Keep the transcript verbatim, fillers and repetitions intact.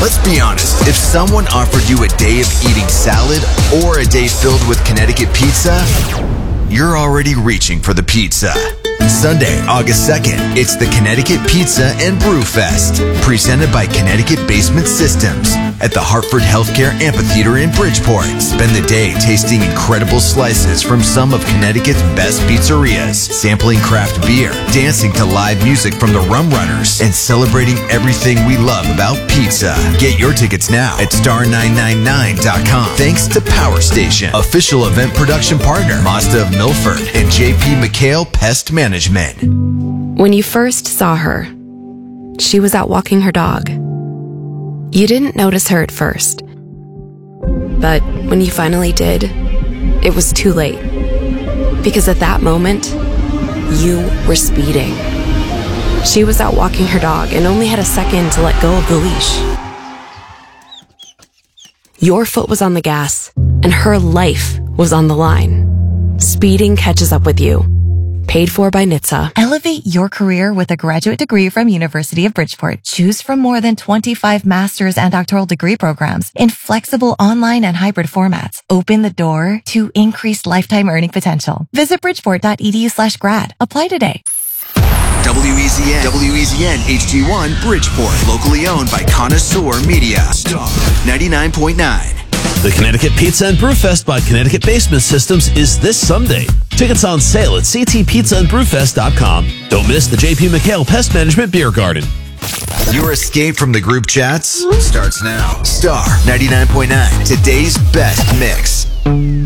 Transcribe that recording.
Let's be honest, if someone offered you a day of eating salad or a day filled with Connecticut pizza, you're already reaching for the pizza. Sunday, August second, it's the Connecticut Pizza and Brew Fest, presented by Connecticut Basement Systems at the Hartford Healthcare Amphitheater in Bridgeport. Spend the day tasting incredible slices from some of Connecticut's best pizzerias, sampling craft beer, dancing to live music from the Rum Runners, and celebrating everything we love about pizza. Get your tickets now at star nine nine nine dot com. Thanks to Power Station, official event production partner, Mazda of Milford, and J P McHale Pest Management. When you first saw her, she was out walking her dog. You didn't notice her at first, but when you finally did, it was too late. Because at that moment, you were speeding. She was out walking her dog and only had a second to let go of the leash. Your foot was on the gas, and her life was on the line. Speeding catches up with you. Paid for by N H T S A. Elevate your career with a graduate degree from University of Bridgeport. Choose from more than twenty-five master's and doctoral degree programs in flexible online and hybrid formats. Open the door to increased lifetime earning potential. Visit bridgeport.edu slash grad. Apply today. W E Z N, W E Z N H D one Bridgeport, locally owned by Connoisseur Media. Star ninety-nine point nine. The Connecticut Pizza and Brew Fest by Connecticut Basement Systems is this Sunday. Tickets on sale at c t pizza and brew fest dot com. Don't miss the J P McHale Pest Management Beer Garden. Your escape from the group chats starts now. Star ninety-nine point nine, today's best mix.